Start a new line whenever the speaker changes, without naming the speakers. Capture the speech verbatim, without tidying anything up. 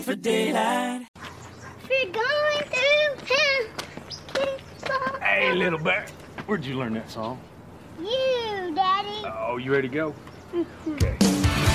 for daylight.
We're going through town.
Hey, little bear. Where'd you learn that song?
You, Daddy.
Oh, you ready to go? Okay.